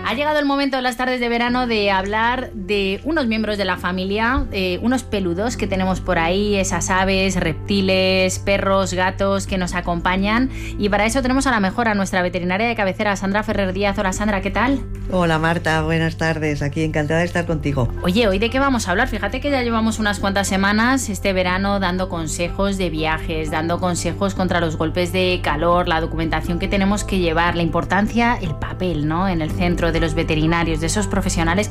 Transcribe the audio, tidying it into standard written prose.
Ha llegado el momento de las tardes de verano de hablar de unos miembros de la familia, unos peludos que tenemos por ahí, esas aves, reptiles, perros, gatos que nos acompañan. Y para eso tenemos a la mejor, a nuestra veterinaria de cabecera, Sandra Ferrer Díaz. Hola Sandra, ¿qué tal? Hola Marta, buenas tardes. Aquí encantada de estar contigo. Oye, ¿hoy de qué vamos a hablar? Fíjate que ya llevamos unas cuantas semanas este verano dando consejos de viajes, dando consejos contra los golpes de calor, la documentación que tenemos que llevar, la importancia, el papel, ¿no?, en el centro de los veterinarios, de esos profesionales